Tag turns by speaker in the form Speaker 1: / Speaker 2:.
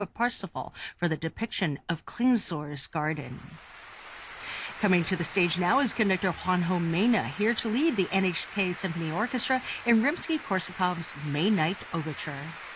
Speaker 1: Parsifal for the depiction of Klingsor's garden. Coming to the stage now is conductor Juanjo Mena, here to lead the NHK Symphony Orchestra in Rimsky-Korsakov's May Night Overture.